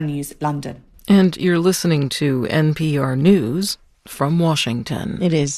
News London. And you're listening to NPR News from Washington. It is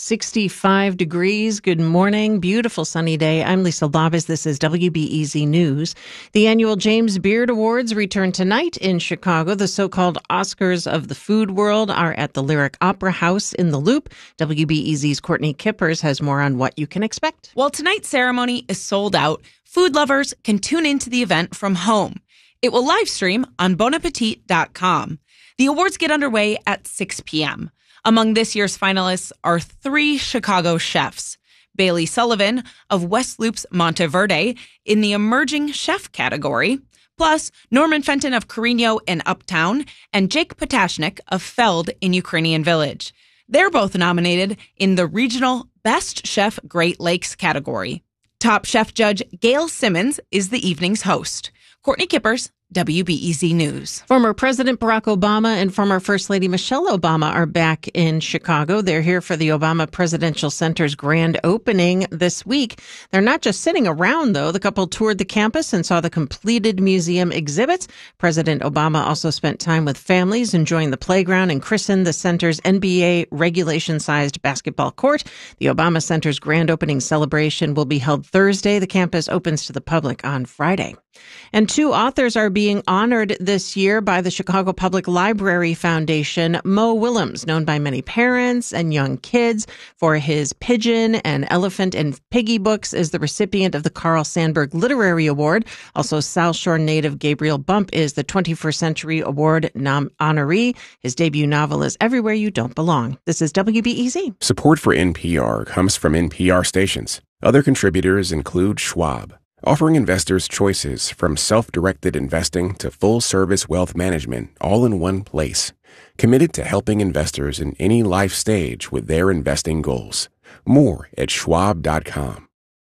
65 degrees. Good morning. Beautiful sunny day. I'm Lisa Labas. This is WBEZ News. The annual James Beard Awards return tonight in Chicago. The so-called Oscars of the food world are at the Lyric Opera House in the Loop. WBEZ's Courtney Kippers has more on what you can expect. While tonight's ceremony is sold out, food lovers can tune into the event from home. It will live stream on bonappetit.com. The awards get underway at 6 p.m. Among this year's finalists are 3 Chicago chefs: Bailey Sullivan of West Loop's Monteverde in the Emerging Chef category, plus Norman Fenton of Carino in Uptown and Jake Potashnik of Feld in Ukrainian Village. They're both nominated in the Regional Best Chef Great Lakes category. Top chef judge Gail Simmons is the evening's host. Courtney Kippers, WBEZ News. Former President Barack Obama and former First Lady Michelle Obama are back in Chicago. They're here for the Obama Presidential Center's grand opening this week. They're not just sitting around, though. The couple toured the campus and saw the completed museum exhibits. President Obama also spent time with families, enjoying the playground, and christened the center's NBA regulation-sized basketball court. The Obama Center's grand opening celebration will be held Thursday. The campus opens to the public on Friday. And 2 authors are being honored this year by the Chicago Public Library Foundation. Mo Willems, known by many parents and young kids for his Pigeon and Elephant and Piggy books, is the recipient of the Carl Sandburg Literary Award. Also, South Shore native Gabriel Bump is the 21st Century Award honoree. His debut novel is Everywhere You Don't Belong. This is WBEZ. Support for NPR comes from NPR stations. Other contributors include Schwab, offering investors choices from self-directed investing to full-service wealth management all in one place. Committed to helping investors in any life stage with their investing goals. More at schwab.com.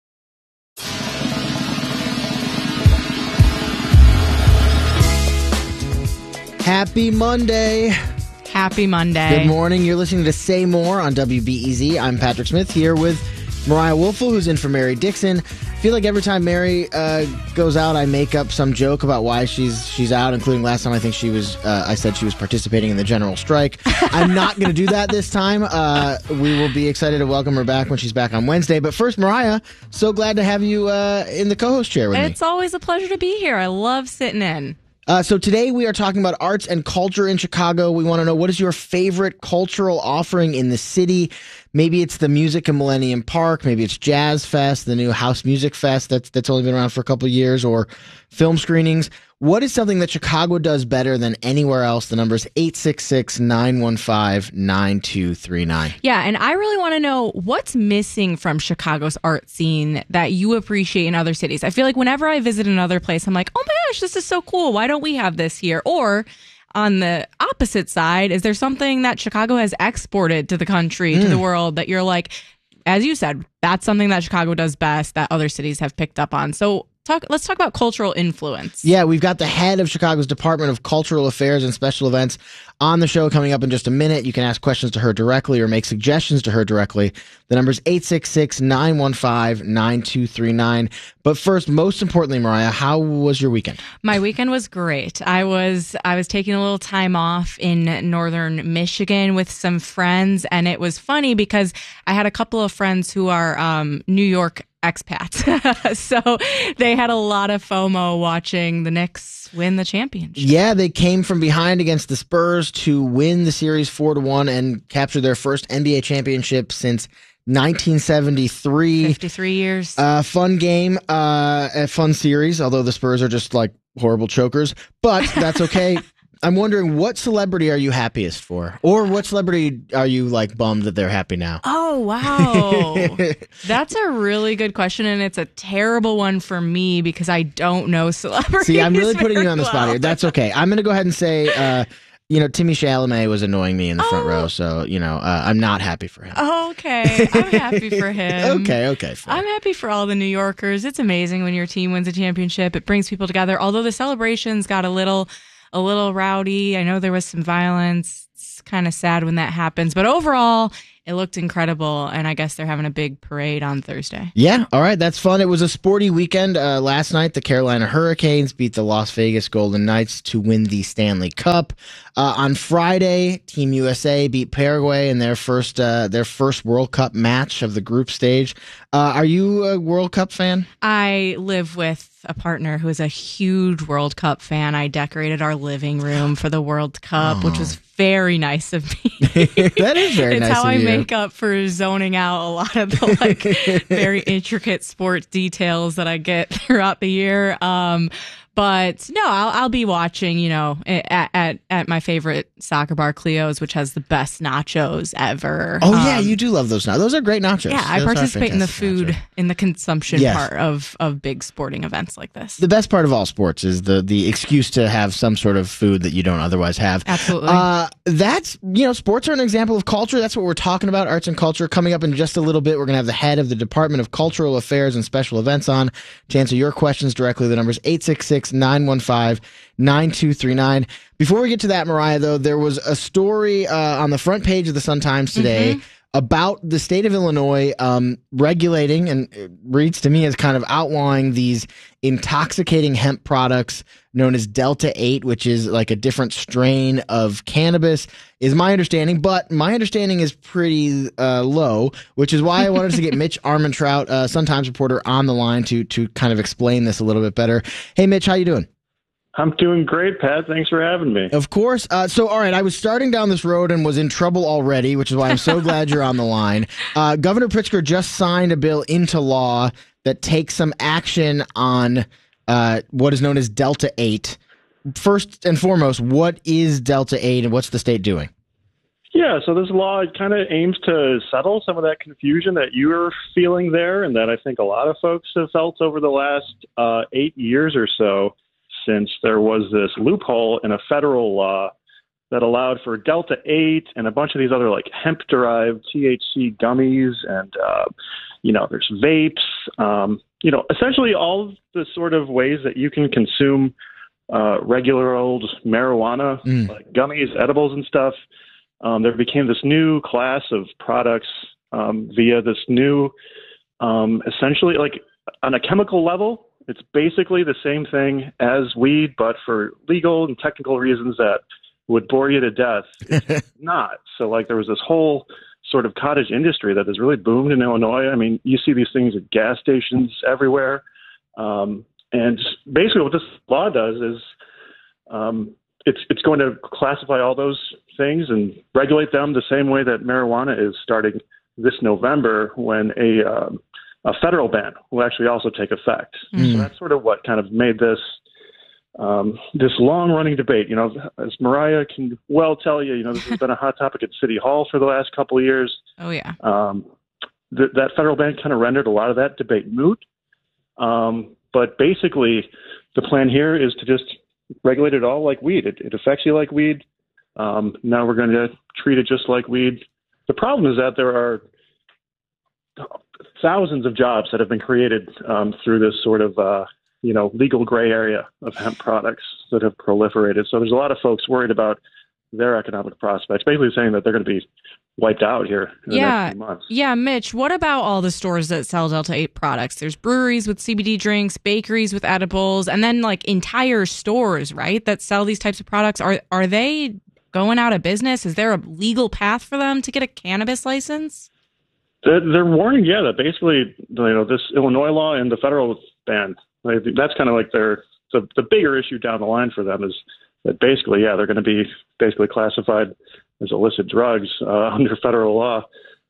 Happy Monday. Happy Monday. Good morning. You're listening to Say More on WBEZ. I'm Patrick Smith here with Mariah Woelfel, who's in for Mary Dixon. I feel like every time Mary goes out, I make up some joke about why she's out, including last time I think I said she was participating in the general strike. I'm not going to do that this time. We will be excited to welcome her back when she's back on Wednesday. But first, Mariah, so glad to have you in the co-host chair with me. It's always a pleasure to be here. I love sitting in. So today we are talking about arts and culture in Chicago. We want to know, what is your favorite cultural offering in the city? Maybe it's the music in Millennium Park. Maybe it's Jazz Fest, the new House Music Fest that's only been around for a couple of years, or film screenings. What is something that Chicago does better than anywhere else? The number is 866-915-9239. Yeah, and I really want to know what's missing from Chicago's art scene that you appreciate in other cities. I feel like whenever I visit another place, I'm like, oh my gosh, this is so cool. Why don't we have this here? Or on the opposite side, is there something that Chicago has exported to the country, to the world, that you're like, as you said, that's something that Chicago does best that other cities have picked up on? So let's talk about cultural influence. Yeah, we've got the head of Chicago's Department of Cultural Affairs and Special Events on the show coming up in just a minute. You can ask questions to her directly or make suggestions to her directly. The number is 866-915-9239. But first, most importantly, Mariah, how was your weekend? My weekend was great. I was taking a little time off in northern Michigan with some friends, and it was funny because I had a couple of friends who are New York expats. So they had a lot of FOMO watching the Knicks win the championship. Yeah, they came from behind against the Spurs to win the series 4-1 and capture their first NBA championship since 1973. 53 years. Fun game, a fun series, although the Spurs are just like horrible chokers, but that's okay. I'm wondering, what celebrity are you happiest for? Or what celebrity are you like bummed that they're happy now? Oh, wow. That's a really good question, and it's a terrible one for me because I don't know celebrities. See, I'm really putting you on the well. spot here. That's okay. I'm going to go ahead and say, Timmy Chalamet was annoying me in the front row, so, I'm not happy for him. Okay. I'm happy for him. Okay. Fine. I'm happy for all the New Yorkers. It's amazing when your team wins a championship. It brings people together, although the celebrations got a little a little rowdy. I know there was some violence. It's kind of sad when that happens. But overall, it looked incredible, and I guess they're having a big parade on Thursday. Yeah, all right, that's fun. It was a sporty weekend. Last night, the Carolina Hurricanes beat the Las Vegas Golden Knights to win the Stanley Cup. On Friday, Team USA beat Paraguay in their first World Cup match of the group stage. Are you a World Cup fan? I live with a partner who is a huge World Cup fan. I decorated our living room for the World Cup, which was very nice of me. That is very nice It's how of I you. make up for zoning out a lot of the very intricate sports details that I get throughout the year. But no, I'll be watching, at my favorite soccer bar, Cleo's, which has the best nachos ever. Oh, yeah, you do love those nachos. Those are great nachos. Yeah, I Those are participate in the fantastic food, nachos. in the consumption Yes. part of big sporting events like this. The best part of all sports is the excuse to have some sort of food that you don't otherwise have. Absolutely. That's, sports are an example of culture. That's what we're talking about, arts and culture. Coming up in just a little bit, we're going to have the head of the Department of Cultural Affairs and Special Events on to answer your questions directly. The number is 866-915-9239. Before we get to that, Mariah, though, there was a story on the front page of the Sun-Times today about the state of Illinois regulating, and it reads to me as kind of outlawing these intoxicating hemp products known as Delta-8, which is like a different strain of cannabis, is my understanding. But my understanding is pretty low, which is why I wanted to get Mitch Armentrout, Sun-Times reporter, on the line to kind of explain this a little bit better. Hey, Mitch, how you doing? I'm doing great, Pat. Thanks for having me. Of course. So, all right, I was starting down this road and was in trouble already, which is why I'm so glad you're on the line. Governor Pritzker just signed a bill into law that takes some action on what is known as Delta-8. First and foremost, what is Delta-8 and what's the state doing? Yeah, so this law kind of aims to settle some of that confusion that you're feeling there and that I think a lot of folks have felt over the last 8 years or so, since there was this loophole in a federal law that allowed for Delta-8 and a bunch of these other like hemp-derived THC gummies and, there's vapes, essentially all of the sort of ways that you can consume regular old marijuana, like gummies, edibles and stuff. There became this new class of products via this new, essentially like on a chemical level, it's basically the same thing as weed, but for legal and technical reasons that would bore you to death. It's not. So like there was this whole sort of cottage industry that has really boomed in Illinois. I mean, you see these things at gas stations everywhere. And basically what this law does is it's going to classify all those things and regulate them the same way that marijuana is starting this November when a federal ban will actually also take effect. So that's sort of what kind of made this this long-running debate. As Mariah can well tell you, this has been a hot topic at City Hall for the last couple of years. Oh, yeah. That federal ban kind of rendered a lot of that debate moot. But basically, the plan here is to just regulate it all like weed. It affects you like weed. Now we're going to treat it just like weed. The problem is that there are thousands of jobs that have been created through this sort of, legal gray area of hemp products that have proliferated. So there's a lot of folks worried about their economic prospects, basically saying that they're going to be wiped out here in the next few months. Yeah, Mitch, what about all the stores that sell Delta-8 products? There's breweries with CBD drinks, bakeries with edibles, and then like entire stores, right, that sell these types of products. Are they going out of business? Is there a legal path for them to get a cannabis license? They're warning, that basically, this Illinois law and the federal ban, that's kind of like the bigger issue down the line for them is that basically, they're going to be basically classified as illicit drugs under federal law.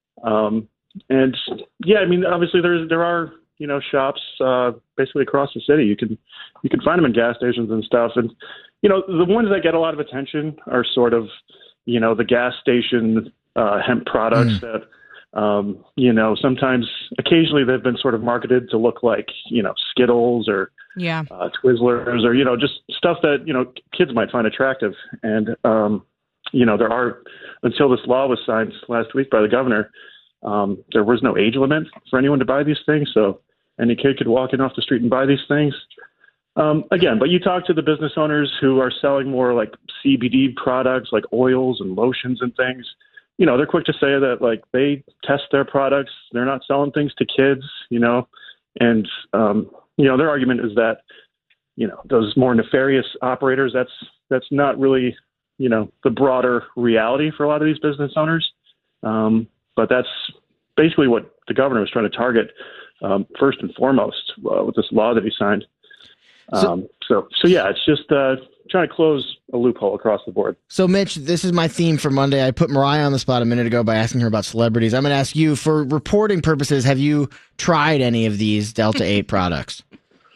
Obviously there are, shops basically across the city. You can find them in gas stations and stuff. And, the ones that get a lot of attention are sort of, the gas station hemp products that, sometimes occasionally they've been sort of marketed to look like, Skittles or Twizzlers or, just stuff that, kids might find attractive. And, there are, until this law was signed last week by the governor, there was no age limit for anyone to buy these things. So any kid could walk in off the street and buy these things. Again, but you talk to the business owners who are selling more like CBD products, like oils and lotions and things. They're quick to say that like they test their products. They're not selling things to kids, and, their argument is that, those more nefarious operators, that's not really, the broader reality for a lot of these business owners. But that's basically what the governor was trying to target, first and foremost, with this law that he signed. So yeah, it's just trying to close a loophole across the board. So, Mitch, this is my theme for Monday. I put Mariah on the spot a minute ago by asking her about celebrities. I'm going to ask you, for reporting purposes, have you tried any of these Delta 8 products?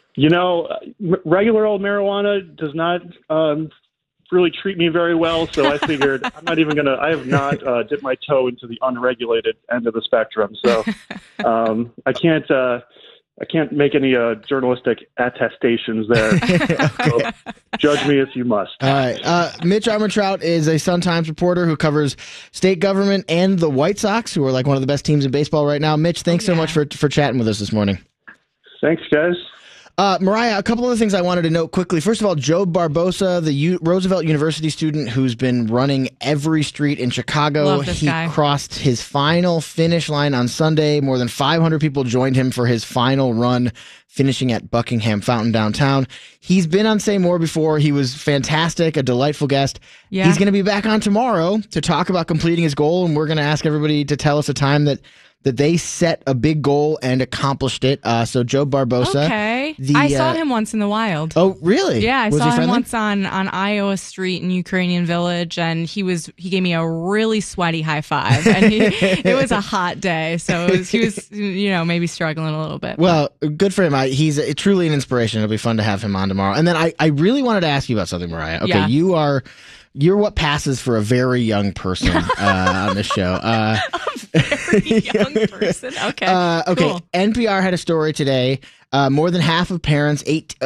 Regular old marijuana does not really treat me very well, so I figured I'm not even going to – I have not dipped my toe into the unregulated end of the spectrum. So I can't make any journalistic attestations there. So judge me if you must. All right. Mitch Armentrout is a Sun-Times reporter who covers state government and the White Sox, who are like one of the best teams in baseball right now. Mitch, thanks so much for chatting with us this morning. Thanks, guys. Mariah, a couple of things I wanted to note quickly. First of all, Joe Barbosa, the Roosevelt University student who's been running every street in Chicago. Love this guy. Crossed his final finish line on Sunday. More than 500 people joined him for his final run, finishing at Buckingham Fountain downtown. He's been on Say More before. He was fantastic, a delightful guest. Yeah. He's going to be back on tomorrow to talk about completing his goal, and we're going to ask everybody to tell us a time that they set a big goal and accomplished it. So Joe Barbosa. Okay. I saw him once in the wild. Oh, really? Yeah, I saw him once on Iowa Street in Ukrainian Village, and he gave me a really sweaty high five. And it was a hot day, so he was maybe struggling a little bit. Well, good for him. He's truly an inspiration. It'll be fun to have him on tomorrow. And then I really wanted to ask you about something, Mariah. Okay, yeah. You're what passes for a very young person on this show. A very young person. Okay. Cool. NPR had a story today. More than half of parents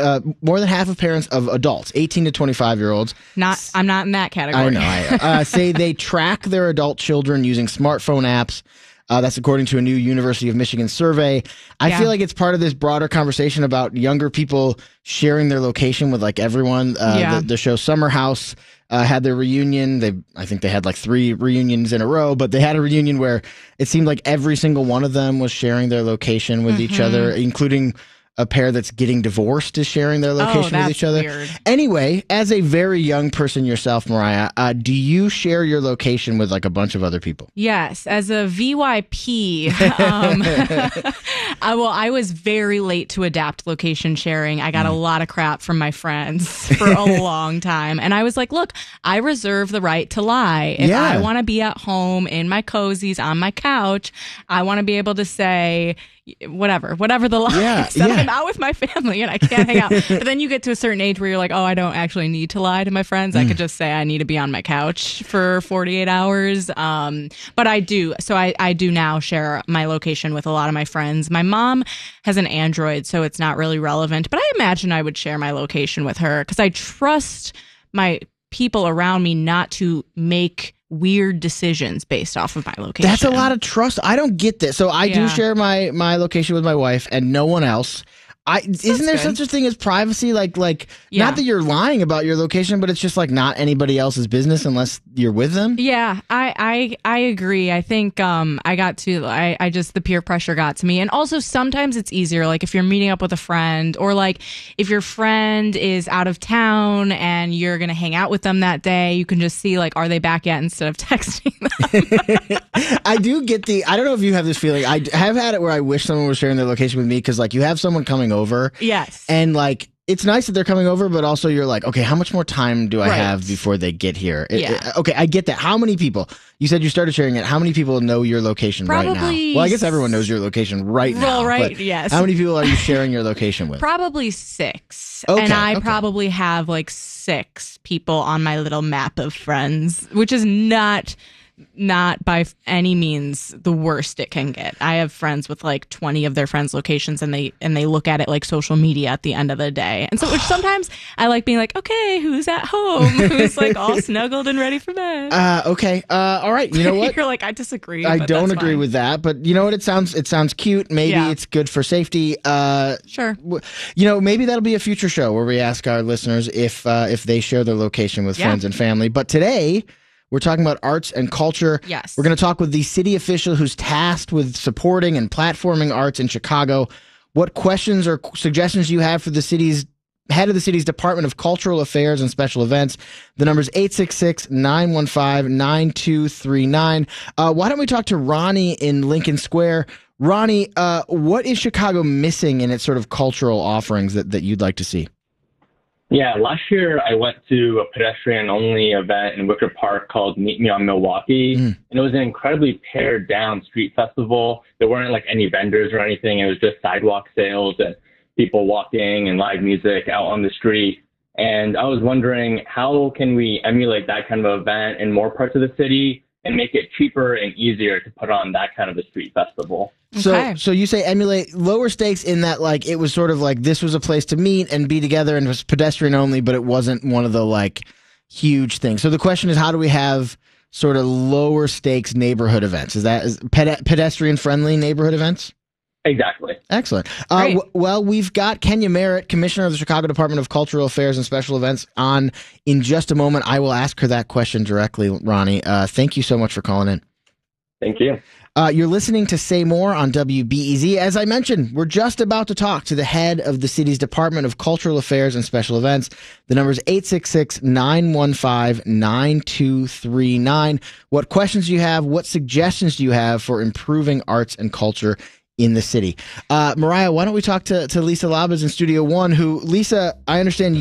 of adults, 18 to 25-year-olds. I'm not in that category. I know. Say they track their adult children using smartphone apps. That's according to a new University of Michigan survey. I feel like it's part of this broader conversation about younger people sharing their location with like everyone. The show Summer House had their reunion. I think they had like 3 reunions in a row, but they had a reunion where it seemed like every single one of them was sharing their location with each other, including a pair that's getting divorced is sharing their location with each other. Weird. Anyway, as a very young person yourself, Mariah, do you share your location with like a bunch of other people? Yes. As a VYP, I was very late to adapt location sharing. I got a lot of crap from my friends for a long time. And I was like, look, I reserve the right to lie. If I want to be at home in my cozies on my couch, I want to be able to say whatever the lie is. I'm out with my family and I can't hang out. But then you get to a certain age where you're like, oh, I don't actually need to lie to my friends. I could just say I need to be on my couch for 48 hours. But I do. So I do now share my location with a lot of my friends. My mom has an Android, so it's not really relevant. But I imagine I would share my location with her because I trust my people around me not to make weird decisions based off of my location. That's a lot of trust. I don't get this. So I do share my location with my wife and no one else. Isn't there such a thing as privacy? Like, not that you're lying about your location, but it's just like not anybody else's business unless you're with them. Yeah, I agree. I think I just the peer pressure got to me, and also sometimes it's easier. Like if you're meeting up with a friend, or like if your friend is out of town and you're gonna hang out with them that day, you can just see like, are they back yet, instead of texting them. I do get I don't know if you have this feeling. I have had it where I wish someone was sharing their location with me because like you have someone coming over. Yes. And like it's nice that they're coming over, but also you're like, okay, how much more time do I have before they get here? Okay, I get that. How many people? You said you started sharing it. How many people know your location right now? Well, I guess everyone knows your location right now. Well, right, yes. How many people are you sharing your location with? Probably 6. Okay, and I probably have like 6 people on my little map of friends, which is not not by any means the worst it can get. I have friends with like 20 of their friends' locations, and they look at it like social media at the end of the day. And so, which sometimes I like being like, okay, who's at home? Who's like all snuggled and ready for bed? Okay. All right. You know what? You're like, I disagree. I but don't that's agree fine. with that, but you know what? It sounds cute. Maybe it's good for safety. Sure. You know, maybe that'll be a future show where we ask our listeners if they share their location with friends and family. But today, we're talking about arts and culture. Yes. We're going to talk with the city official who's tasked with supporting and platforming arts in Chicago. What questions or suggestions do you have for the city's head of the city's Department of Cultural Affairs and Special Events? The number's 866-915-9239. Why don't we talk to Ronnie in Lincoln Square? Ronnie, what is Chicago missing in its sort of cultural offerings that you'd like to see? Yeah, last year I went to a pedestrian-only event in Wicker Park called Meet Me on Milwaukee, and it was an incredibly pared-down street festival. There weren't like any vendors or anything. It was just sidewalk sales and people walking and live music out on the street. And I was wondering, how can we emulate that kind of event in more parts of the city and make it cheaper and easier to put on that kind of a street festival? So you say emulate lower stakes in that, like, it was sort of like this was a place to meet and be together and it was pedestrian only, but it wasn't one of the like huge things. So the question is, how do we have sort of lower stakes neighborhood events? Is that pedestrian friendly neighborhood events? Exactly. Excellent. Well, we've got Kenya Merritt, Commissioner of the Chicago Department of Cultural Affairs and Special Events, on in just a moment. I will ask her that question directly, Ronnie. Thank you so much for calling in. Thank you. You're listening to Say More on WBEZ. As I mentioned, we're just about to talk to the head of the city's Department of Cultural Affairs and Special Events. The number is 866-915-9239. What questions do you have? What suggestions do you have for improving arts and culture in the city? Mariah, why don't we talk to Lisa Labas in Studio One, who, Lisa, I understand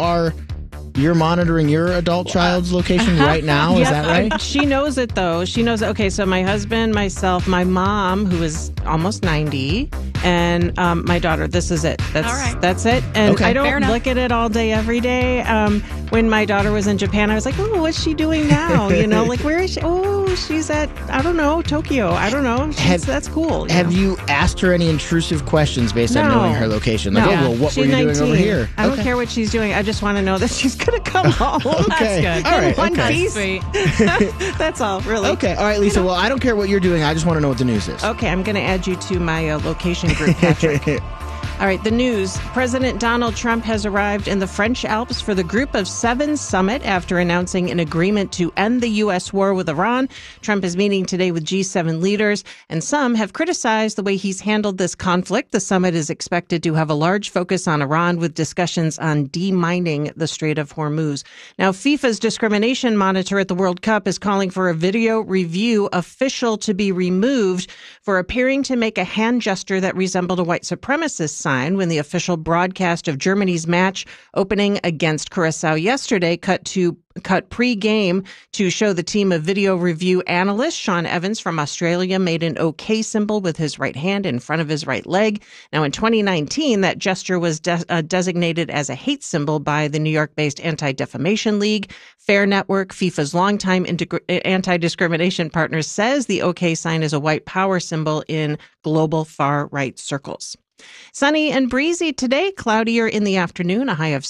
you're monitoring your adult child's location right now. Is that right? She knows it, though. She knows it. Okay, so my husband, myself, my mom, who is almost 90, and my daughter. This is it. That's it. And I don't look at it all day, every day. When my daughter was in Japan, I was like, oh, what's she doing now? You know, like, where is she? Oh, she's at, I don't know, Tokyo. I don't know. That's cool. Have you asked her any intrusive questions based on knowing her location? Like, what were you doing over here? I don't care what she's doing. I just want to know that she's going to come home. Okay. That's good. All right. One Okay. piece. Sweet. That's all, really. Okay. All right, Lisa. Well, I don't care what you're doing. I just want to know what the news is. Okay, I'm going to add you to my location group, Patrick. All right, the news. President Donald Trump has arrived in the French Alps for the Group of Seven summit after announcing an agreement to end the U.S. war with Iran. Trump is meeting today with G7 leaders, and some have criticized the way he's handled this conflict. The summit is expected to have a large focus on Iran, with discussions on demining the Strait of Hormuz. Now, FIFA's discrimination monitor at the World Cup is calling for a video review official to be removed for appearing to make a hand gesture that resembled a white supremacist sign when the official broadcast of Germany's match opening against Curaçao yesterday cut pre-game to show the team of video review analysts. Sean Evans from Australia made an OK symbol with his right hand in front of his right leg. Now, in 2019, that gesture was designated as a hate symbol by the New York-based Anti-Defamation League. Fair Network, FIFA's longtime anti-discrimination partner, says the OK sign is a white power symbol in global far-right circles. Sunny and breezy today, cloudier in the afternoon, a high of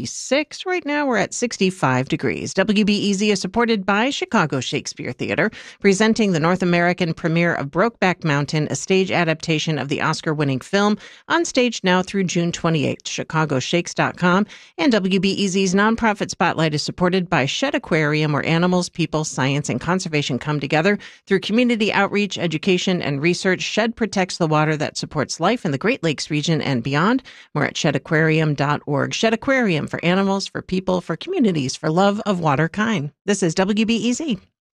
76. Right now we're at 65 degrees. WBEZ is supported by Chicago Shakespeare Theater, presenting the North American premiere of Brokeback Mountain, a stage adaptation of the Oscar-winning film, on stage now through June 28th. ChicagoShakes.com. And WBEZ's nonprofit spotlight is supported by Shed Aquarium, where animals, people, science, and conservation come together through community outreach, education, and research. Shed protects the water that supports life in the Great Lakes region and beyond. More at shedaquarium.org. Shed Aquarium, for animals, for people, for communities, for love of water kind. This is WBEZ.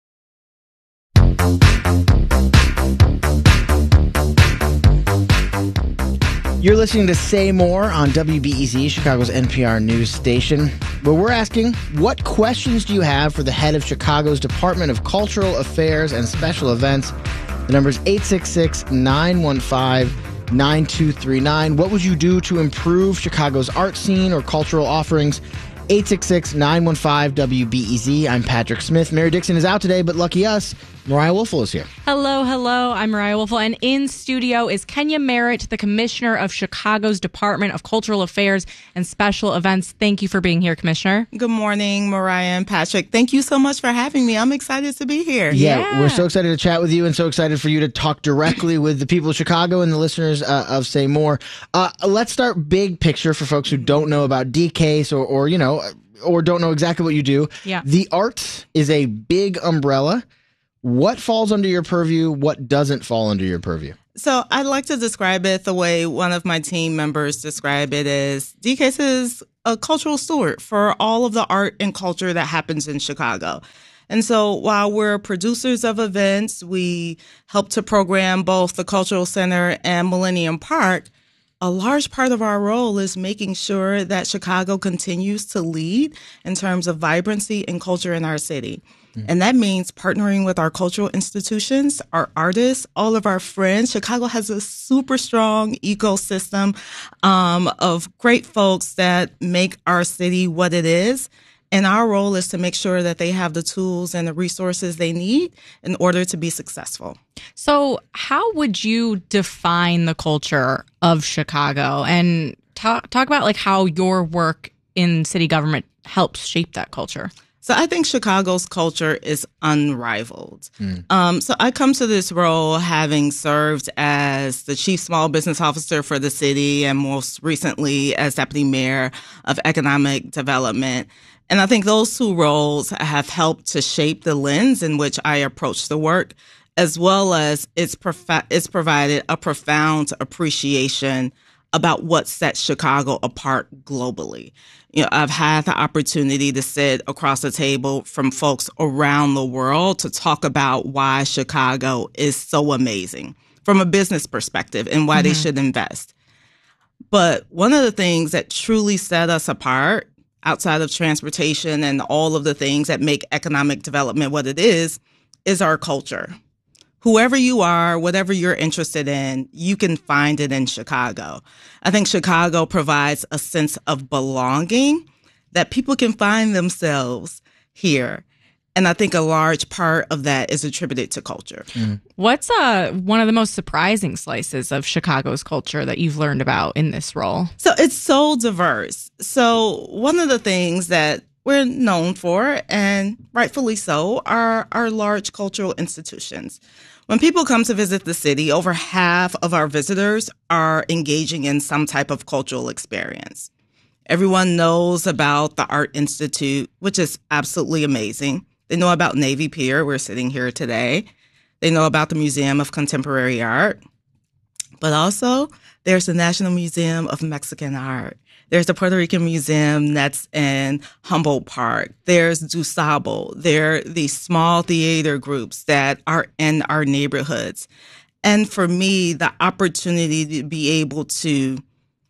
You're listening to Say More on WBEZ, Chicago's NPR news station, where we're asking, what questions do you have for the head of Chicago's Department of Cultural Affairs and Special Events? The number is 866-915-9239. What would you do to improve Chicago's art scene or cultural offerings 866-915-WBEZ. I'm Patrick Smith. Mary Dixon is out today, but lucky us, Mariah Woelfel is here. Hello. I'm Mariah Woelfel, and in studio is Kenya Merritt, the Commissioner of Chicago's Department of Cultural Affairs and Special Events. Thank you for being here, Commissioner. Good morning, Mariah and Patrick. Thank you so much for having me. I'm excited to be here. Yeah, we're so excited to chat with you and so excited for you to talk directly with the people of Chicago and the listeners of Say More. Let's start big picture for folks who don't know about DCASE or don't know exactly what you do. Yeah. The arts is a big umbrella. What falls under your purview? What doesn't fall under your purview? So I'd like to describe it the way one of my team members describe it as DCASE is a cultural steward for all of the art and culture that happens in Chicago. And so while we're producers of events, we help to program both the Cultural Center and Millennium Park. A large part of our role is making sure that Chicago continues to lead in terms of vibrancy and culture in our city. And that means partnering with our cultural institutions, our artists, all of our friends. Chicago has a super strong ecosystem of great folks that make our city what it is. And our role is to make sure that they have the tools and the resources they need in order to be successful. So how would you define the culture of Chicago, and talk about like how your work in city government helps shape that culture? So I think Chicago's culture is unrivaled. So I come to this role having served as the chief small business officer for the city and most recently as deputy mayor of economic development. And I think those two roles have helped to shape the lens in which I approach the work, as well as it's provided a profound appreciation about what sets Chicago apart globally. I've had the opportunity to sit across the table from folks around the world to talk about why Chicago is so amazing from a business perspective and why they should invest. But one of the things that truly set us apart, outside of transportation and all of the things that make economic development what it is our culture. Whoever you are, whatever you're interested in, you can find it in Chicago. I think Chicago provides a sense of belonging that people can find themselves here. And I think a large part of that is attributed to culture. What's one of the most surprising slices of Chicago's culture that you've learned about in this role? So it's so diverse. So one of the things that we're known for, and rightfully so, are our large cultural institutions. When people come to visit the city, over half of our visitors are engaging in some type of cultural experience. Everyone knows about the Art Institute, which is absolutely amazing. They know about Navy Pier. We're sitting here today. They know about the Museum of Contemporary Art. But also, there's the National Museum of Mexican Art. There's the Puerto Rican Museum that's in Humboldt Park. There's DuSable. There are these small theater groups that are in our neighborhoods. And for me, the opportunity to be able to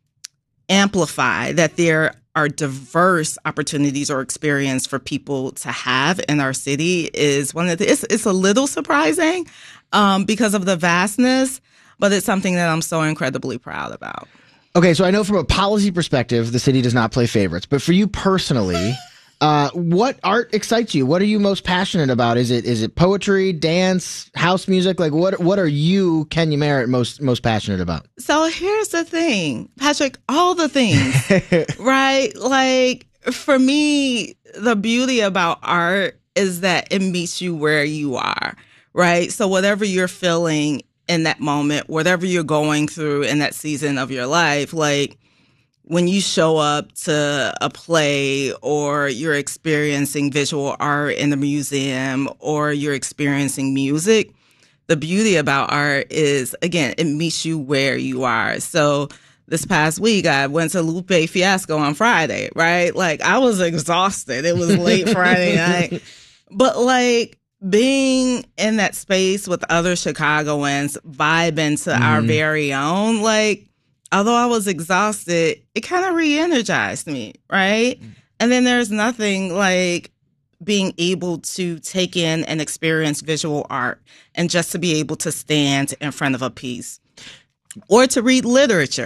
amplify that there are diverse opportunities or experience for people to have in our city is one of the, it's a little surprising because of the vastness, but it's something that I'm so incredibly proud about. Okay, so I know from a policy perspective, the city does not play favorites. But for you personally, what art excites you? What are you most passionate about? Is it poetry, dance, house music? Like what are you, Kenya Merritt, most passionate about? So here's the thing, Patrick, all the things, right? Like for me, the beauty about art is that it meets you where you are, right? So whatever you're feeling in that moment, whatever you're going through in that season of your life, like when you show up to a play or you're experiencing visual art in the museum or you're experiencing music, the beauty about art is, again, it meets you where you are. So this past week, I went to Lupe Fiasco on Friday, right? Like I was exhausted. It was late Friday night, but like, being in that space with other Chicagoans, vibing to our very own, like, although I was exhausted, it kind of re-energized me, right? And then there's nothing like being able to take in and experience visual art and just to be able to stand in front of a piece or to read literature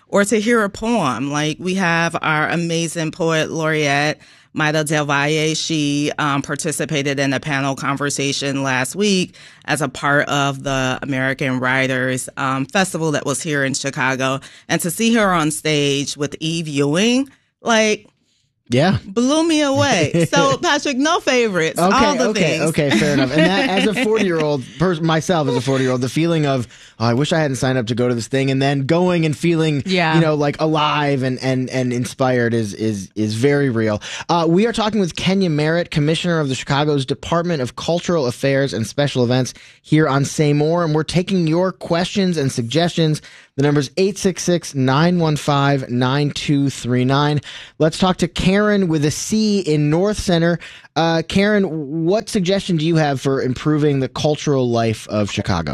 or to hear a poem. Like we have our amazing poet laureate, Maida Del Valle. She participated in a panel conversation last week as a part of the American Writers Festival that was here in Chicago. And to see her on stage with Eve Ewing, like, yeah, blew me away. So, Patrick, no favorites. All the things. Okay, fair enough. And that, as a 40-year-old, myself as a 40-year-old, the feeling of, oh, I wish I hadn't signed up to go to this thing, and then going and feeling, like alive and inspired is very real. We are talking with Kenya Merritt, Commissioner of the Chicago's Department of Cultural Affairs and Special Events, here on Say More, and we're taking your questions and suggestions. The number is 866-915-9239. Let's talk to Karen with a C in North Center. Karen, what suggestion do you have for improving the cultural life of Chicago?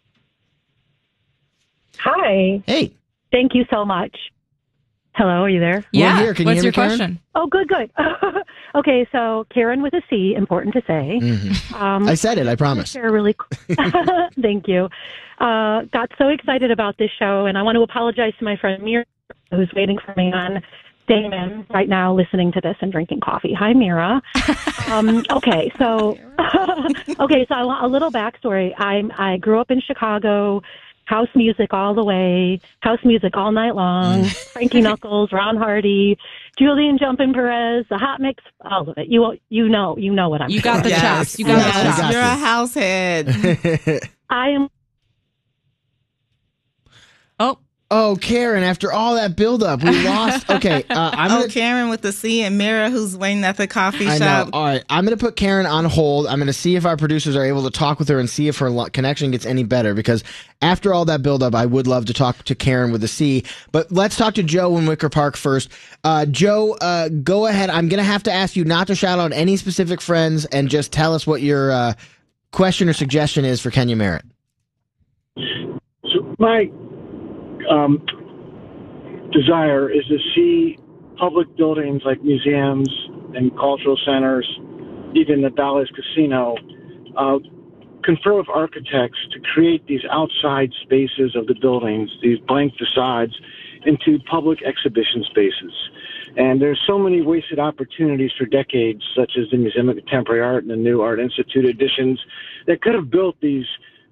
Hi. Hey. Thank you so much. Hello, are you there? Yeah. We're here. Can you hear me, Karen? Question? Oh, good. Okay, so Karen with a C, important to say. Mm-hmm. I said it, I promise. Share really Thank you. Got so excited about this show, and I want to apologize to my friend Mira, who's waiting for me on Damon right now, listening to this and drinking coffee. Hi, Mira. Okay, so a little backstory. I grew up in Chicago. House music all the way, house music all night long, Frankie Knuckles, Ron Hardy, Julian Jumpin' Perez, the Hot Mix, all of it. You know what I'm saying. You got the chops. You got the chops. You're a house head. I am. Oh, Karen, after all that buildup, we lost. Okay. Karen with the C and Mira who's waiting at the coffee shop. I know. All right. I'm going to put Karen on hold. I'm going to see if our producers are able to talk with her and see if her connection gets any better, because after all that buildup, I would love to talk to Karen with a C. But let's talk to Joe in Wicker Park first. Joe, go ahead. I'm going to have to ask you not to shout out any specific friends and just tell us what your question or suggestion is for Kenya Merritt. So my desire is to see public buildings like museums and cultural centers, even the Bally's Casino, confer with architects to create these outside spaces of the buildings, these blank facades, into public exhibition spaces. And there's so many wasted opportunities for decades, such as the Museum of Contemporary Art and the new Art Institute additions, that could have built these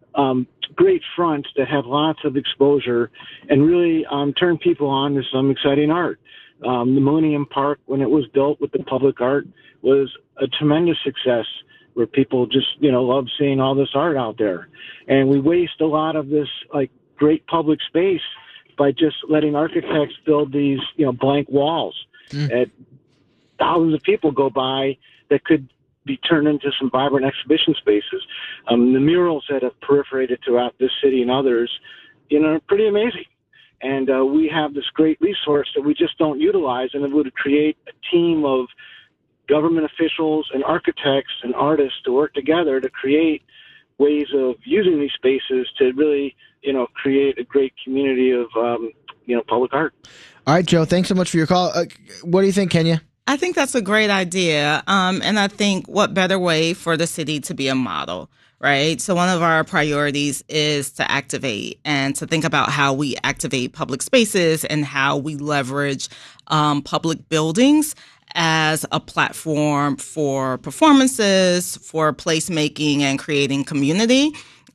great fronts that have lots of exposure and really turn people on to some exciting art. The Millennium Park, when it was built with the public art, was a tremendous success where people just, love seeing all this art out there. And we waste a lot of this, great public space by just letting architects build these, blank walls. And thousands of people go by that could be turned into some vibrant exhibition spaces. The murals that have proliferated throughout this city and others, are pretty amazing. And we have this great resource that we just don't utilize, and it would create a team of government officials and architects and artists to work together to create ways of using these spaces to really, create a great community of, public art. All right, Joe, thanks so much for your call. What do you think, Kenya? I think that's a great idea. And I think what better way for the city to be a model, right? So one of our priorities is to activate and to think about how we activate public spaces and how we leverage public buildings as a platform for performances, for placemaking and creating community.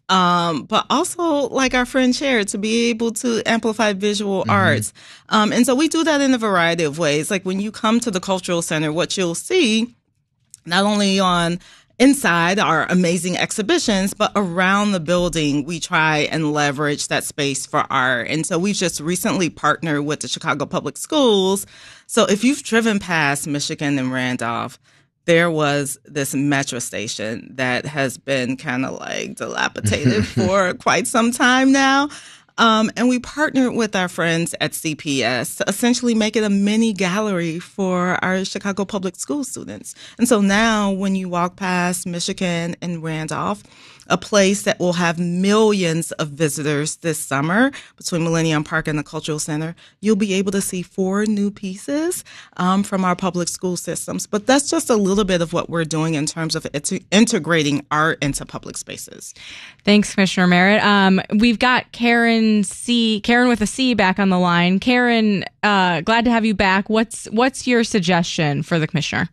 But also, like our friend shared, to be able to amplify visual arts. And so we do that in a variety of ways. Like when you come to the Cultural Center, what you'll see, not only on inside our amazing exhibitions, but around the building, we try and leverage that space for art. And so we've just recently partnered with the Chicago Public Schools. So if you've driven past Michigan and Randolph, there was this metro station that has been kind of dilapidated for quite some time now. And we partnered with our friends at CPS to essentially make it a mini gallery for our Chicago Public School students. And so now when you walk past Michigan and Randolph, a place that will have millions of visitors this summer between Millennium Park and the Cultural Center, you'll be able to see 4 new pieces from our public school systems. But that's just a little bit of what we're doing in terms of integrating art into public spaces. Thanks, Commissioner Merritt. We've got Karen Karen with a C back on the line. Karen, glad to have you back. What's your suggestion for the commissioner?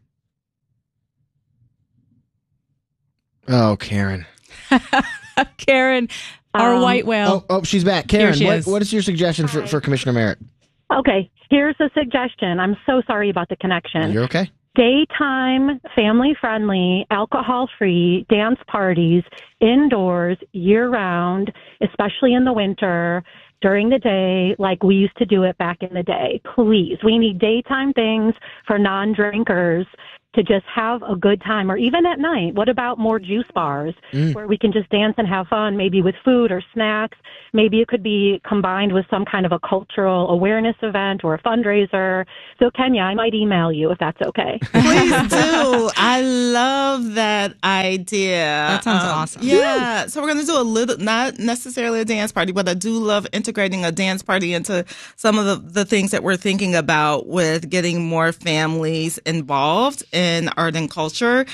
Oh, Karen. Karen, our white whale. Oh, she's back. Karen, is. what is your suggestion for Commissioner Merritt? Okay, here's a suggestion. I'm so sorry about the connection. You're okay. Daytime, family-friendly, alcohol-free dance parties indoors year-round, especially in the winter, during the day, like we used to do it back in the day. Please, we need daytime things for non-drinkers to just have a good time, or even at night. What about more juice bars where we can just dance and have fun, maybe with food or snacks? Maybe it could be combined with some kind of a cultural awareness event or a fundraiser. So, Kenya, I might email you if that's okay. Please do. I love that idea. That sounds awesome. Yeah. So we're going to do a little, not necessarily a dance party, but I do love integrating a dance party into some of the things that we're thinking about with getting more families involved in art and culture.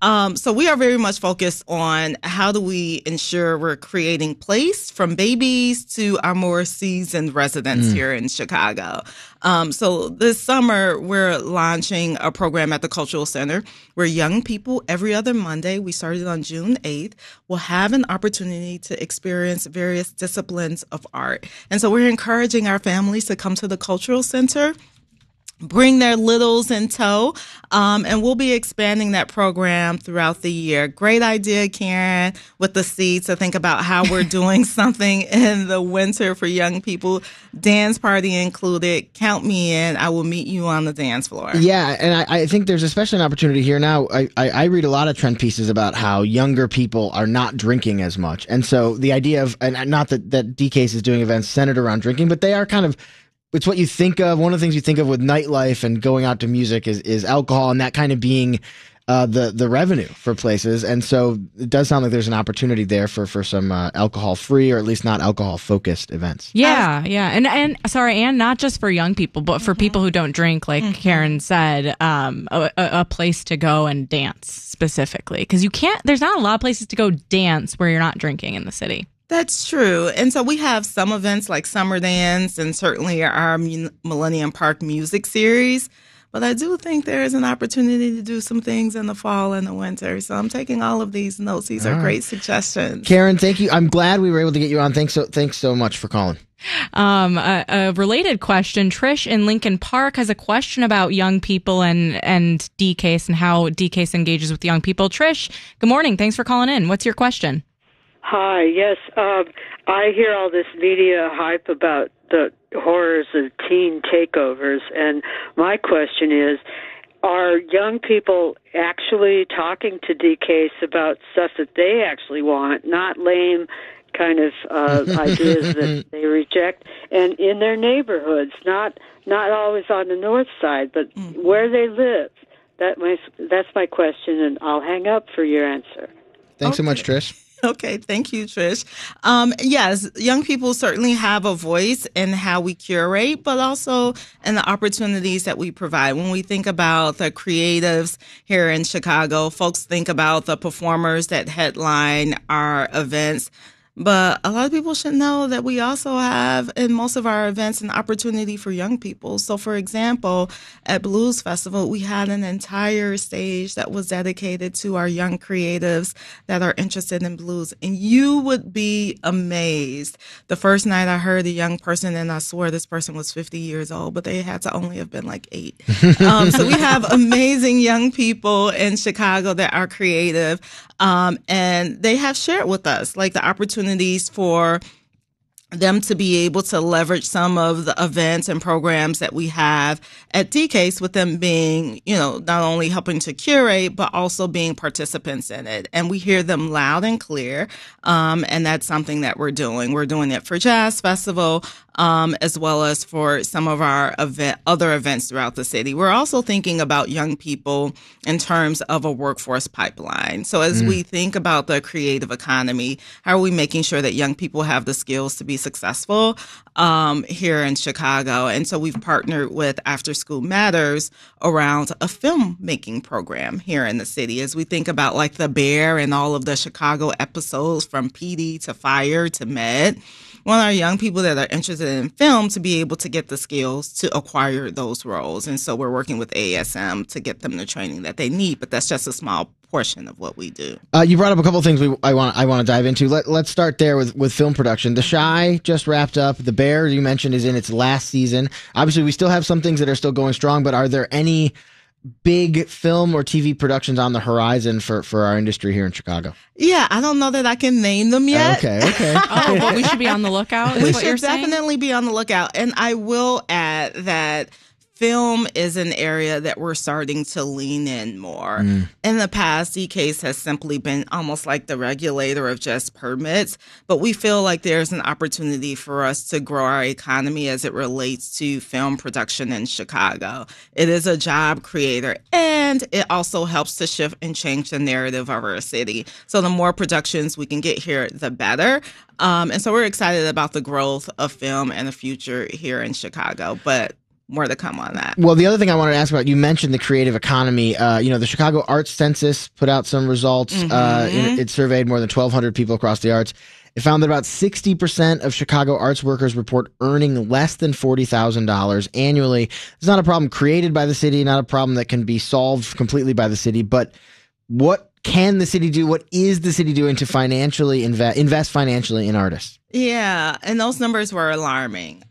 So we are very much focused on how do we ensure we're creating place from babies to our more seasoned residents here in Chicago. So this summer, we're launching a program at the Cultural Center where young people every other Monday, we started on June 8th, will have an opportunity to experience various disciplines of art. And so we're encouraging our families to come to the Cultural Center, bring their littles in tow, and we'll be expanding that program throughout the year. Great idea, Karen, with the seeds to think about how we're doing something in the winter for young people. Dance party included. Count me in. I will meet you on the dance floor. Yeah, and I think there's especially an opportunity here now. I read a lot of trend pieces about how younger people are not drinking as much. And so the idea of, and not that DCASE is doing events centered around drinking, but they are kind of, it's what you think of. One of the things you think of with nightlife and going out to music is alcohol, and that kind of being the revenue for places. And so it does sound like there's an opportunity there for some alcohol-free or at least not alcohol-focused events. Yeah, yeah. And sorry, and not just for young people, but for people who don't drink, like Karen said, a place to go and dance specifically. Because there's not a lot of places to go dance where you're not drinking in the city. That's true. And so we have some events like Summer Dance and certainly our Millennium Park music series. But I do think there is an opportunity to do some things in the fall and the winter. So I'm taking all of these notes. These are great suggestions. Karen, thank you. I'm glad we were able to get you on. Thanks so much for calling. A related question. Trish in Lincoln Park has a question about young people and DCASE and how DCASE engages with young people. Trish, good morning. Thanks for calling in. What's your question? Hi, yes. I hear all this media hype about the horrors of teen takeovers, and my question is, are young people actually talking to DCASE about stuff that they actually want, not lame kind of ideas that they reject, and in their neighborhoods, not always on the north side, but where they live? That's my question, and I'll hang up for your answer. Thanks so much, Trish. Okay, thank you, Trish. Yes, young people certainly have a voice in how we curate, but also in the opportunities that we provide. When we think about the creatives here in Chicago, folks think about the performers that headline our events. But a lot of people should know that we also have in most of our events an opportunity for young people. So, for example, at Blues Festival, we had an entire stage that was dedicated to our young creatives that are interested in blues. And you would be amazed. The first night I heard a young person, and I swore this person was 50 years old, but they had to only have been like 8. So we have amazing young people in Chicago that are creative. And they have shared with us like the opportunities for them to be able to leverage some of the events and programs that we have at DCASE, with them being, not only helping to curate, but also being participants in it. And we hear them loud and clear. And that's something that we're doing. We're doing it for Jazz Festival, as well as for some of our other events throughout the city. We're also thinking about young people in terms of a workforce pipeline. So as we think about the creative economy, how are we making sure that young people have the skills to be successful here in Chicago? And so we've partnered with After School Matters around a filmmaking program here in the city as we think about like The Bear and all of the Chicago episodes from PD to Fire to Med. We want our young people that are interested in film to be able to get the skills to acquire those roles. And so we're working with ASM to get them the training that they need, but that's just a small portion of what we do. You brought up a couple of things I want to dive into. Let's start there with film production. The Chi just wrapped up. The Bear, you mentioned, is in its last season. Obviously, we still have some things that are still going strong, but are there any big film or TV productions on the horizon for our industry here in Chicago? Yeah, I don't know that I can name them yet. Okay. Oh, but we should be on the lookout. We should definitely be on the lookout. And I will add that film is an area that we're starting to lean in more. In the past, DCASE has simply been almost like the regulator of just permits, but we feel like there's an opportunity for us to grow our economy as it relates to film production in Chicago. It is a job creator, and it also helps to shift and change the narrative of our city. So the more productions we can get here, the better. And so we're excited about the growth of film and the future here in Chicago, but more to come on that. Well, the other thing I wanted to ask about, you mentioned the creative economy. The Chicago Arts Census put out some results. It surveyed more than 1,200 people across the arts. It found that about 60% of Chicago arts workers report earning less than $40,000 annually. It's not a problem created by the city, not a problem that can be solved completely by the city, but what can the city do? What is the city doing to financially invest financially in artists? Yeah, and those numbers were alarming.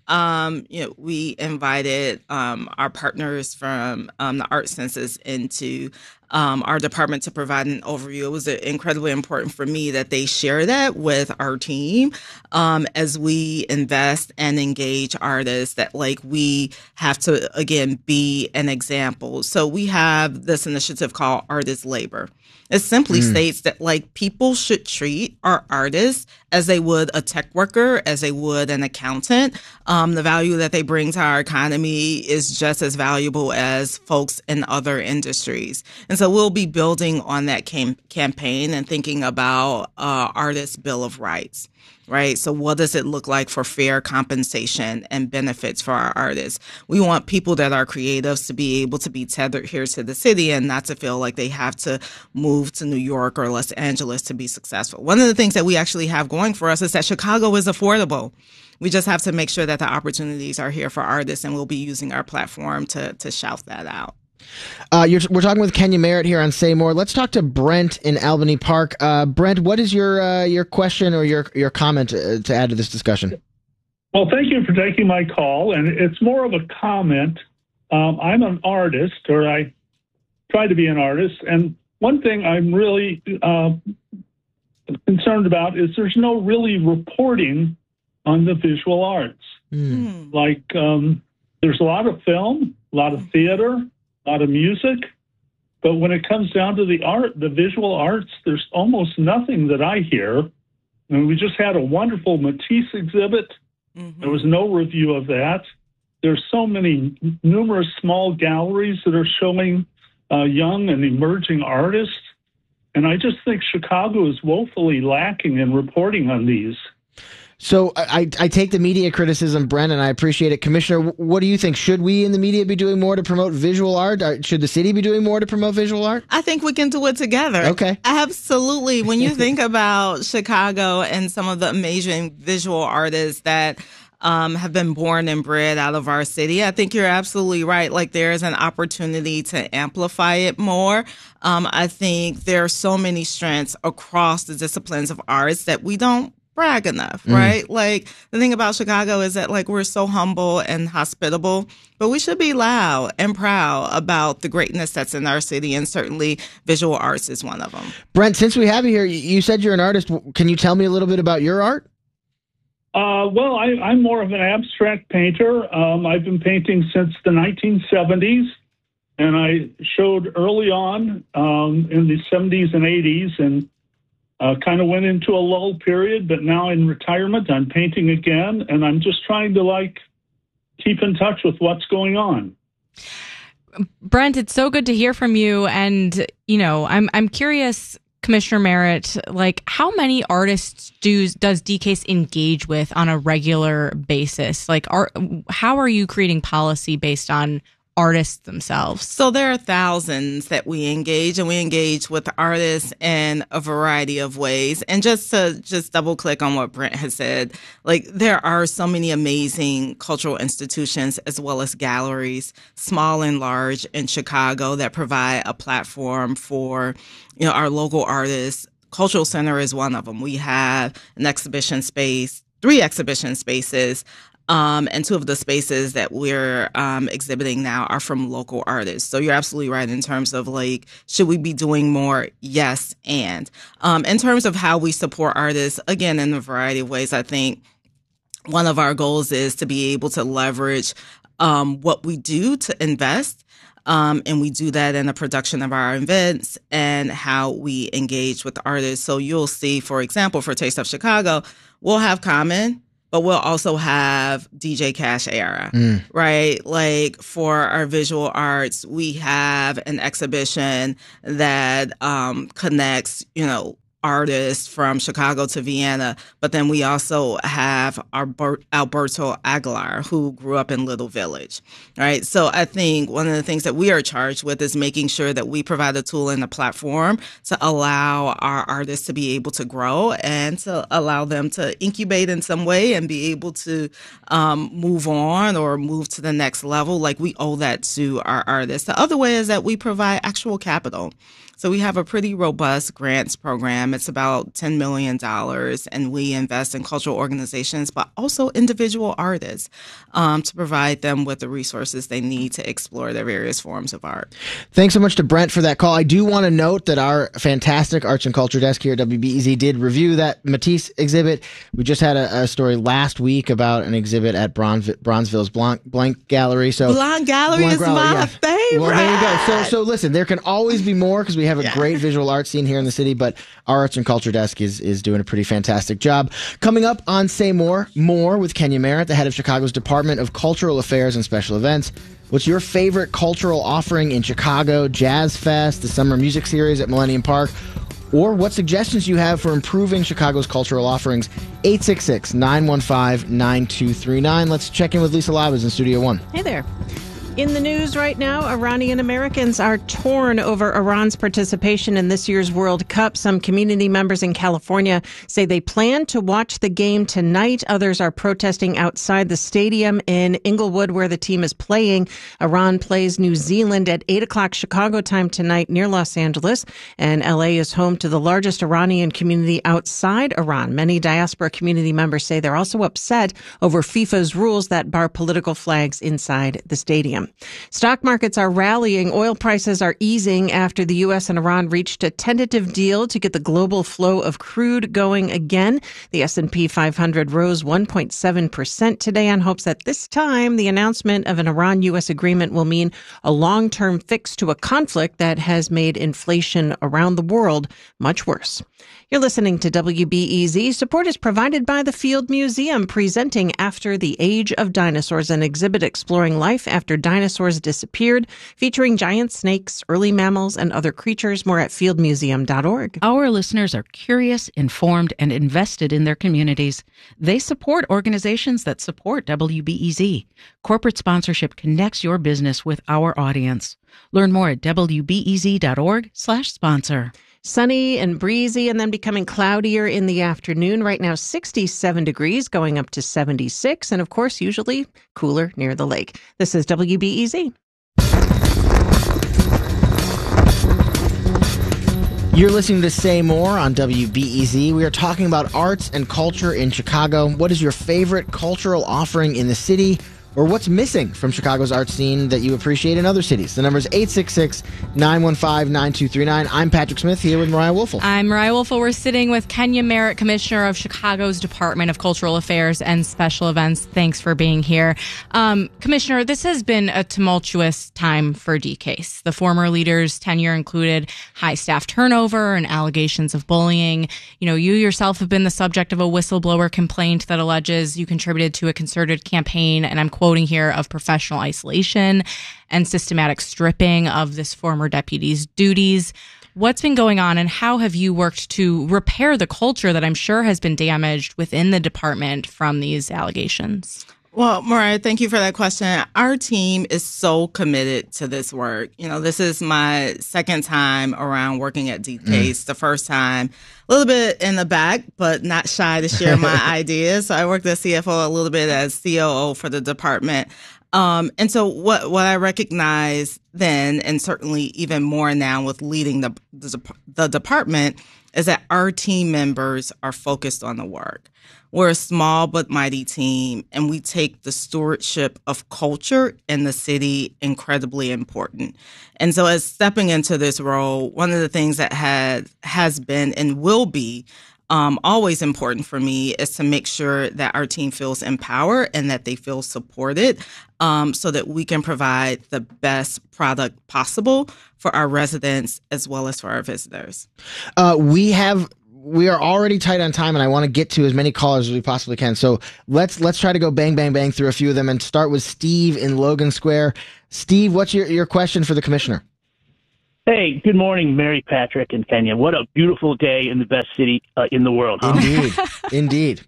We invited our partners from the Art Census into our department to provide an overview. It was incredibly important for me that they share that with our team as we invest and engage artists, that we have to, again, be an example. So we have this initiative called Artist Labor. It simply states that people should treat our artists as they would a tech worker, as they would an accountant. The value that they bring to our economy is just as valuable as folks in other industries. And so we'll be building on that campaign and thinking about Artists' Bill of Rights. Right. So what does it look like for fair compensation and benefits for our artists? We want people that are creatives to be able to be tethered here to the city and not to feel like they have to move to New York or Los Angeles to be successful. One of the things that we actually have going for us is that Chicago is affordable. We just have to make sure that the opportunities are here for artists, and we'll be using our platform to shout that out. We're talking with Kenya Merritt here on Say More. Let's talk to Brent in Albany Park. Brent, what is your question or your comment to add to this discussion? Well, thank you for taking my call, and it's more of a comment. I'm an artist, or I try to be an artist, and one thing I'm really concerned about is there's no really reporting on the visual arts. There's a lot of film, a lot of theater, a lot of music, but when it comes down to the visual arts, there's almost nothing that I hear. And we just had a wonderful Matisse exhibit. There was no review of that. There's so many numerous small galleries that are showing young and emerging artists. And I just think Chicago is woefully lacking in reporting on these. So I take the media criticism, Brent, and I appreciate it. Commissioner, what do you think? Should we in the media be doing more to promote visual art? Should the city be doing more to promote visual art? I think we can do it together. Okay. Absolutely. When you think about Chicago and some of the amazing visual artists that have been born and bred out of our city, I think you're absolutely right. There is an opportunity to amplify it more. I think there are so many strengths across the disciplines of arts that we don't brag enough, right? The thing about Chicago is that we're so humble and hospitable, but we should be loud and proud about the greatness that's in our city, and certainly visual arts is one of them. Brent, since we have you here, you said you're an artist. Can you tell me a little bit about your art? Well, I'm more of an abstract painter. I've been painting since the 1970s, and I showed early on in the 70s and 80s, and kind of went into a lull period, but now in retirement, I'm painting again, and I'm just trying to keep in touch with what's going on. Brent, it's so good to hear from you, and I'm curious, Commissioner Merritt, how many artists does DCASE engage with on a regular basis? How are you creating policy based on artists themselves? So there are thousands that we engage, and we engage with artists in a variety of ways. And just to double click on what Brent has said, like there are so many amazing cultural institutions as well as galleries, small and large, in Chicago that provide a platform for, our local artists. Cultural Center is one of them. We have an exhibition space, 3 exhibition spaces. And 2 of the spaces that we're exhibiting now are from local artists. So you're absolutely right in terms of like, should we be doing more? Yes. And in terms of how we support artists, again, in a variety of ways, I think one of our goals is to be able to leverage what we do to invest. And we do that in the production of our events and how we engage with artists. So you'll see, for example, for Taste of Chicago, we'll have Common, but we'll also have DJ Cash Era, right? Like for our visual arts, we have an exhibition that connects, artists from Chicago to Vienna, but then we also have Alberto Aguilar, who grew up in Little Village, right? So I think one of the things that we are charged with is making sure that we provide a tool and a platform to allow our artists to be able to grow and to allow them to incubate in some way and be able to move on or move to the next level. Like we owe that to our artists. The other way is that we provide actual capital. So we have a pretty robust grants program. It's about $10 million, and we invest in cultural organizations, but also individual artists to provide them with the resources they need to explore their various forms of art. Thanks so much to Brent for that call. I do want to note that our fantastic arts and culture desk here at WBEZ did review that Matisse exhibit. We just had a story last week about an exhibit at Bronzeville's Blank Gallery. So Blank Gallery is my favorite. Well, there you go. So listen, there can always be more because we have a great visual art scene here in the city, but our arts and culture desk is doing a pretty fantastic job. Coming up on Say More with Kenya Merritt, the head of Chicago's Department of Cultural Affairs and Special Events. What's your favorite cultural offering in Chicago? Jazz Fest, the Summer Music Series at Millennium Park, or what suggestions you have for improving Chicago's cultural offerings? 866-915-9239. Let's check in with Lisa Labas in Studio One. Hey there. In the news right now, Iranian Americans are torn over Iran's participation in this year's World Cup. Some community members in California say they plan to watch the game tonight. Others are protesting outside the stadium in Inglewood where the team is playing. Iran plays New Zealand at 8 o'clock Chicago time tonight near Los Angeles. And LA is home to the largest Iranian community outside Iran. Many diaspora community members say they're also upset over FIFA's rules that bar political flags inside the stadium. Stock markets are rallying. Oil prices are easing after the U.S. and Iran reached a tentative deal to get the global flow of crude going again. The S&P 500 rose 1.7% today on hopes that this time the announcement of an Iran-U.S. agreement will mean a long-term fix to a conflict that has made inflation around the world much worse. You're listening to WBEZ. Support is provided by the Field Museum, presenting After the Age of Dinosaurs, an exhibit exploring life after dinosaurs disappeared, featuring giant snakes, early mammals, and other creatures. More at fieldmuseum.org. Our listeners are curious, informed, and invested in their communities. They support organizations that support WBEZ. Corporate sponsorship connects your business with our audience. Learn more at wbez.org/sponsor. Sunny and breezy and then becoming cloudier in the afternoon. Right now, 67 degrees, going up to 76. And of course, usually cooler near the lake. This is WBEZ. You're listening to Say More on WBEZ. We are talking about arts and culture in Chicago. What is your favorite cultural offering in the city? Or what's missing from Chicago's art scene that you appreciate in other cities? The number is 866-915-9239. I'm Patrick Smith here with Mariah Woelfel. I'm Mariah Woelfel. We're sitting with Kenya Merritt, Commissioner of Chicago's Department of Cultural Affairs and Special Events. Thanks for being here. Commissioner, this has been a tumultuous time for DCASE. The former leader's tenure included high staff turnover and allegations of bullying. You yourself have been the subject of a whistleblower complaint that alleges you contributed to a concerted campaign, and I'm quoting here, of professional isolation and systematic stripping of this former deputy's duties. What's been going on, and how have you worked to repair the culture that I'm sure has been damaged within the department from these allegations? Well, Mariah, thank you for that question. Our team is so committed to this work. This is my second time around working at DCASE. The first time, a little bit in the back, but not shy to share my ideas. So I worked as CFO a little bit as COO for the department. And so what I recognize then, and certainly even more now with leading the department, is that our team members are focused on the work. We're a small but mighty team, and we take the stewardship of culture in the city incredibly important. And so as stepping into this role, one of the things that has been and will be always important for me is to make sure that our team feels empowered and that they feel supported so that we can provide the best product possible for our residents as well as for our visitors. We are already tight on time, and I want to get to as many callers as we possibly can. So let's try to go bang, bang, bang through a few of them and start with Steve in Logan Square. Steve, what's your question for the commissioner? Hey, good morning, Mary, Patrick, and Kenya. What a beautiful day in the best city in the world. Huh? Indeed.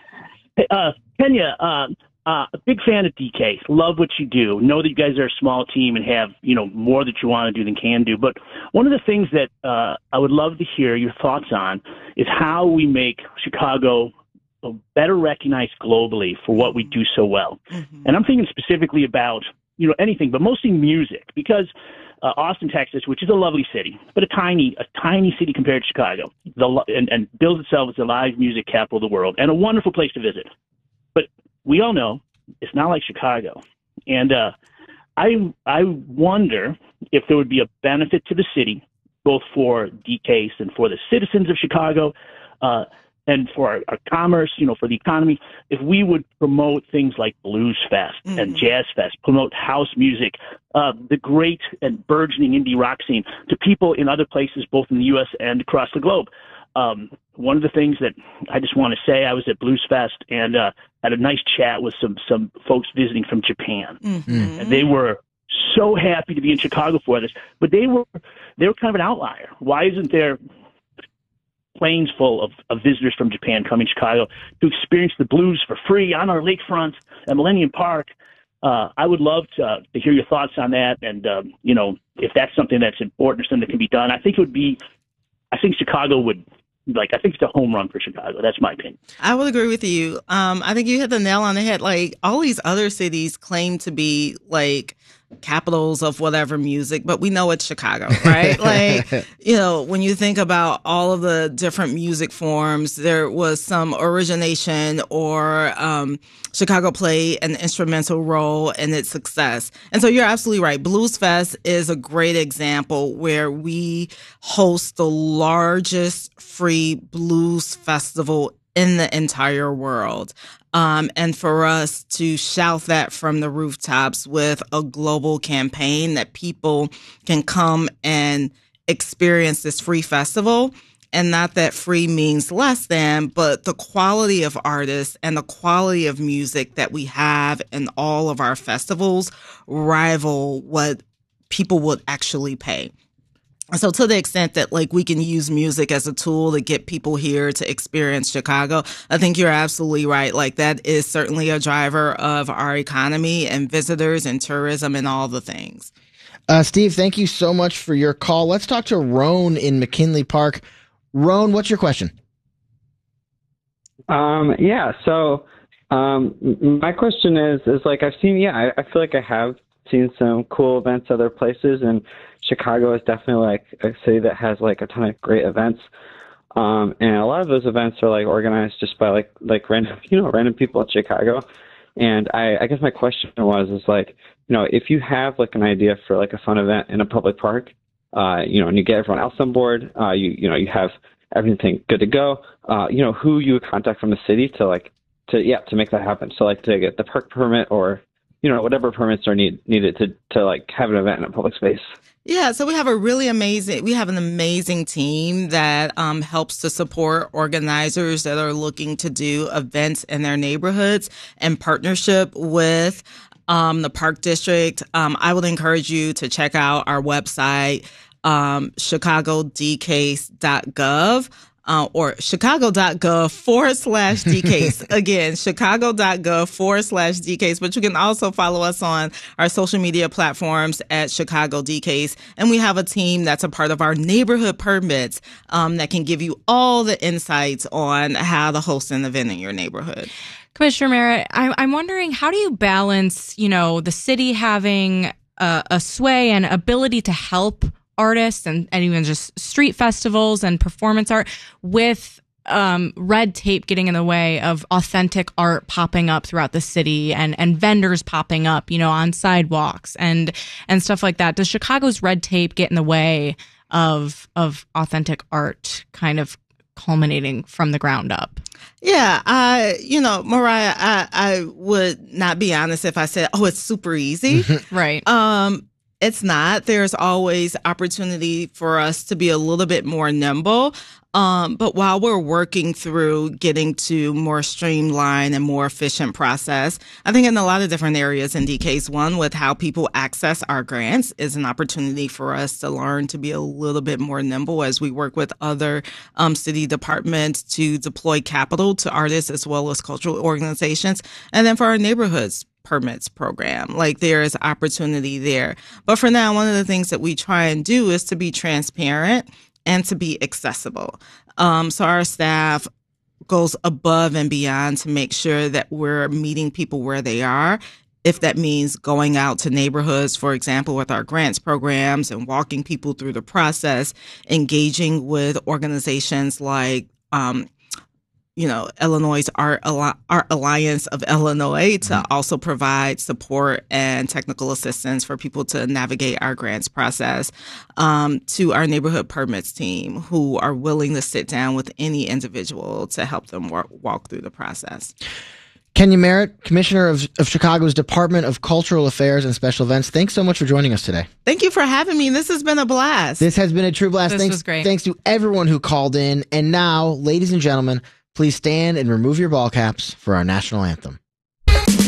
Kenya, a big fan of DCASE. Love what you do. Know that you guys are a small team and have, more that you want to do than can do. But one of the things that I would love to hear your thoughts on is how we make Chicago better recognized globally for what we do so well. Mm-hmm. And I'm thinking specifically about, anything, but mostly music, because Austin, Texas, which is a lovely city, but a tiny city compared to Chicago, and bills itself as the live music capital of the world and a wonderful place to visit. But we all know it's not like Chicago. And I wonder if there would be a benefit to the city, both for DCASE and for the citizens of Chicago, and for our commerce, for the economy, if we would promote things like Blues Fest and Jazz Fest, promote house music, the great and burgeoning indie rock scene to people in other places, both in the U.S. and across the globe. One of the things that I just want to say, I was at Blues Fest and had a nice chat with some folks visiting from Japan, and they were so happy to be in Chicago for this. But they were kind of an outlier. Why isn't there planes full of visitors from Japan coming to Chicago to experience the blues for free on our lakefront at Millennium Park? I would love to hear your thoughts on that, and if that's something that's important or something that can be done. I think Chicago would. I think it's a home run for Chicago. That's my opinion. I would agree with you. I think you hit the nail on the head. All these other cities claim to be capitals of whatever music, but we know it's Chicago, right? When you think about all of the different music forms, there was some origination or Chicago played an instrumental role in its success. And so you're absolutely right. Blues Fest is a great example where we host the largest free blues festival in the entire world. And for us to shout that from the rooftops with a global campaign that people can come and experience this free festival, and not that free means less than, but the quality of artists and the quality of music that we have in all of our festivals rival what people would actually pay. So to the extent that we can use music as a tool to get people here to experience Chicago, I think you're absolutely right. That is certainly a driver of our economy and visitors and tourism and all the things. Steve, thank you so much for your call. Let's talk to Roan in McKinley Park. Roan, what's your question? So my question is I've seen, I feel like I have seen some cool events other places, and Chicago is definitely a city that has a ton of great events. And a lot of those events are organized just by random people in Chicago. And I guess my question was if you have an idea for a fun event in a public park, and you get everyone else on board, you have everything good to go, who you would contact from the city to make that happen. So to get the park permit or whatever permits are needed to have an event in a public space. Yeah, so we have an amazing team that helps to support organizers that are looking to do events in their neighborhoods in partnership with the Park District. I would encourage you to check out our website, chicagodcase.gov. or chicago.gov/DCASE. Again, chicago.gov/DCASE. But you can also follow us on our social media platforms at Chicago DCASE. And we have a team that's a part of our neighborhood permits that can give you all the insights on how to host an event in your neighborhood. Commissioner Merritt, I'm wondering, how do you balance, the city having a sway and ability to help artists and even just street festivals and performance art with red tape getting in the way of authentic art popping up throughout the city and vendors popping up, on sidewalks and stuff like that? Does Chicago's red tape get in the way of authentic art kind of culminating from the ground up? Yeah, Mariah, I would not be honest if I said, it's super easy. Right. It's not. There's always opportunity for us to be a little bit more nimble. But while we're working through getting to more streamlined and more efficient process, I think in a lot of different areas in DCASE, one with how people access our grants is an opportunity for us to learn to be a little bit more nimble as we work with other city departments to deploy capital to artists as well as cultural organizations. And then for our neighborhoods permits program, there is opportunity there. But for now, one of the things that we try and do is to be transparent and to be accessible. So our staff goes above and beyond to make sure that we're meeting people where they are. If that means going out to neighborhoods, for example, with our grants programs and walking people through the process, engaging with organizations like Illinois Art Alliance of Illinois to also provide support and technical assistance for people to navigate our grants process, to our neighborhood permits team who are willing to sit down with any individual to help them walk through the process. Kenya Merritt, Commissioner of Chicago's Department of Cultural Affairs and Special Events, thanks so much for joining us today. Thank you for having me. This has been a blast. This has been a true blast. This was great. Thanks to everyone who called in. And now, ladies and gentlemen, please stand and remove your ball caps for our national anthem.